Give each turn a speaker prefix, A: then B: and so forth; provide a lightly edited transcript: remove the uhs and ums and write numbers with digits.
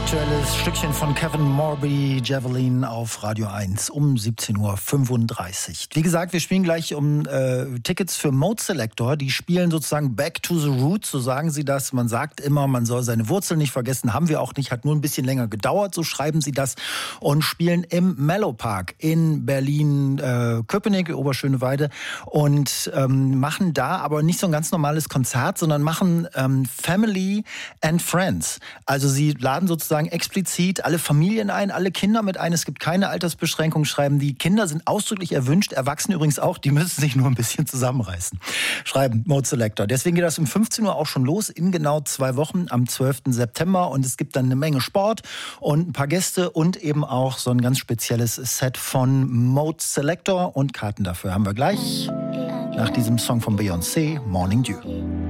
A: Aktuelles Stückchen von Kevin Morby, Javelin auf Radio 1 um 17:35 Uhr. Wie gesagt, wir spielen gleich um Tickets für Mode Selector. Die spielen sozusagen Back to the Roots, so sagen sie das. Man sagt immer, man soll seine Wurzeln nicht vergessen. Haben wir auch nicht, hat nur ein bisschen länger gedauert, so schreiben sie das. Und spielen im Mellow Park in Berlin-Köpenick, Oberschöneweide. Und machen da aber nicht so ein ganz normales Konzert, sondern machen Family and Friends. Also sie laden sozusagen explizit alle Familien ein, alle Kinder mit ein. Es gibt keine Altersbeschränkung, schreiben die. Kinder sind ausdrücklich erwünscht, Erwachsene übrigens auch. Die müssen sich nur ein bisschen zusammenreißen. Schreiben Mode Selector. Deswegen geht das um 15 Uhr auch schon los, in genau 2 Wochen, am 12. September. Und es gibt dann eine Menge Sport und ein paar Gäste und eben auch so ein ganz spezielles Set von Mode Selector. Und Karten dafür haben wir gleich nach diesem Song von Beyoncé, Morning Dew.